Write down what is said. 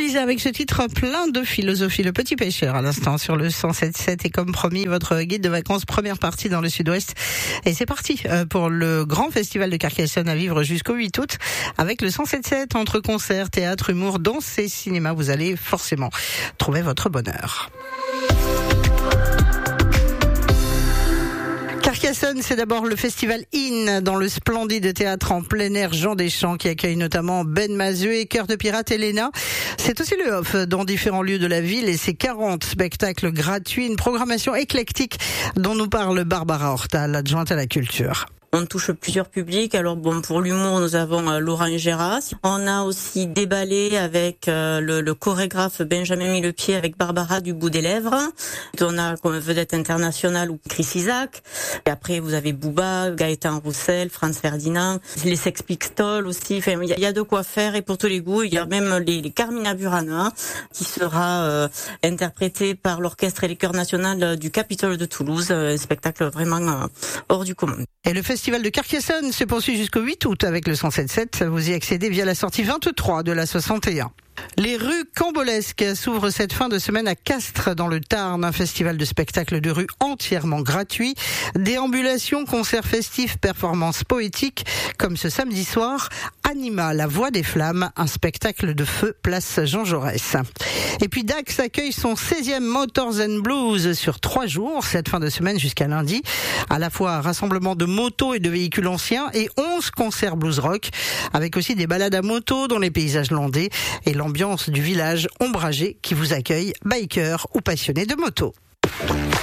Lisa avec ce titre plein de philosophie, Le Petit Pêcheur à l'instant sur le 107.7 et comme promis votre guide de vacances première partie dans le sud-ouest et c'est parti pour le grand festival de Carcassonne à vivre jusqu'au 8 août avec le 107.7 entre concerts, théâtre, humour, danse et cinéma. Vous allez forcément trouver votre bonheur. Carcassonne, c'est d'abord le festival IN dans le splendide théâtre en plein air Jean Deschamps qui accueille notamment Ben Mazué et Cœur de Pirate Elena. C'est aussi le off dans différents lieux de la ville et ses 40 spectacles gratuits, une programmation éclectique dont nous parle Barbara Horta, l'adjointe à la culture. On touche plusieurs publics. Alors bon, pour l'humour, nous avons Laurent Gérard. On a aussi déballé avec le chorégraphe Benjamin Millepied avec Barbara du bout des lèvres. On a comme vedette internationale Chris Isaak. Et après, vous avez Booba, Gaëtan Roussel, Franz Ferdinand, les Sex Pistols aussi. Enfin, il y a de quoi faire et pour tous les goûts. Il y a même les Carmina Burana qui sera interprété par l'orchestre et les chœurs nationaux du Capitole de Toulouse. Un spectacle vraiment hors du commun. Et le festival de Carcassonne se poursuit jusqu'au 8 août avec le 107.7. Vous y accédez via la sortie 23 de la 61. Les rues cambolesques s'ouvrent cette fin de semaine à Castres dans le Tarn, un festival de spectacles de rue entièrement gratuit. Déambulations, concerts festifs, performances poétiques, comme ce samedi soir, Anima, la voix des flammes, un spectacle de feu place Jean Jaurès. Et puis Dax accueille son 16e Motors and Blues sur 3 jours, cette fin de semaine jusqu'à lundi. À la fois un rassemblement de motos et de véhicules anciens et 11 concerts blues rock, avec aussi des balades à moto dans les paysages landais et l'ambiance du village ombragé qui vous accueille, bikers ou passionnés de moto.